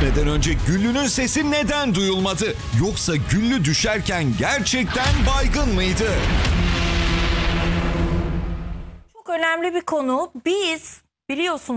Düşmeden önce Güllü'nün sesi neden duyulmadı? Yoksa Güllü düşerken gerçekten baygın mıydı? Çok önemli bir konu. Biz biliyorsunuz